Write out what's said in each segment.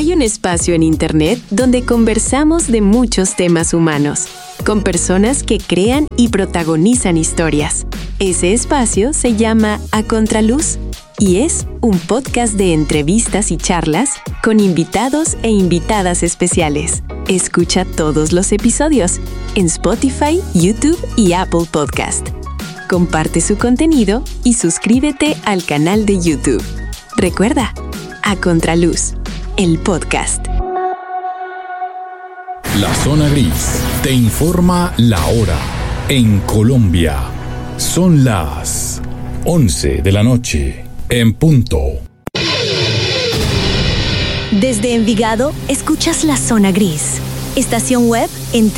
Hay un espacio en Internet donde conversamos de muchos temas humanos, con personas que crean y protagonizan historias. Ese espacio se llama A Contraluz y es un podcast de entrevistas y charlas con invitados e invitadas especiales. Escucha todos los episodios en Spotify, YouTube y Apple Podcast. Comparte su contenido y suscríbete al canal de YouTube. Recuerda, A Contraluz, el podcast. La Zona Gris te informa la hora. En Colombia son las 11 de la noche en punto. Desde Envigado, escuchas La Zona Gris. Estación web en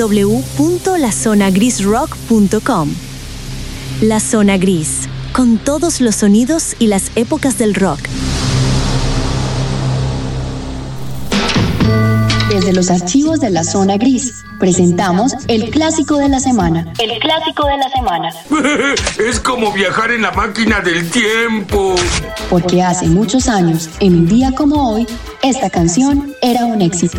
www.lazonagrisrock.com. La Zona Gris, con todos los sonidos y las épocas del rock. Desde los archivos de La Zona Gris, presentamos el clásico de la semana. El clásico de la semana. Es como viajar en la máquina del tiempo. Porque hace muchos años, en un día como hoy, esta canción era un éxito.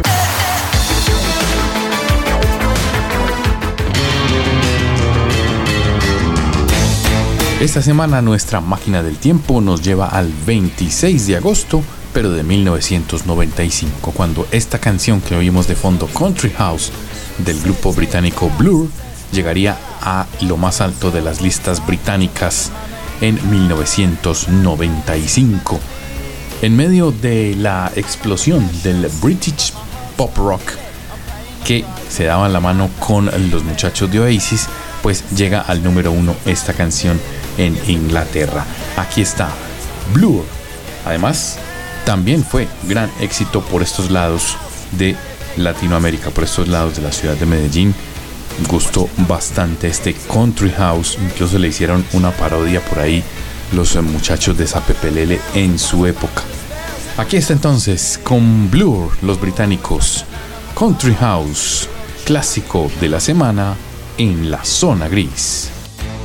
Esta semana nuestra máquina del tiempo nos lleva al 26 de agosto, pero de 1995, cuando esta canción que oímos de fondo, Country House, del grupo británico Blur, llegaría a lo más alto de las listas británicas en 1995. En medio de la explosión del British Pop Rock que se daba la mano con los muchachos de Oasis, pues llega al número 1 esta canción en Inglaterra. Aquí está Blur. Además, también fue gran éxito por estos lados de Latinoamérica, por estos lados de la ciudad de Medellín. Gustó bastante este Country House. Incluso le hicieron una parodia por ahí los muchachos de Zapepelele en su época. Aquí está entonces con Blur, los británicos, Country House, clásico de la semana en La Zona Gris.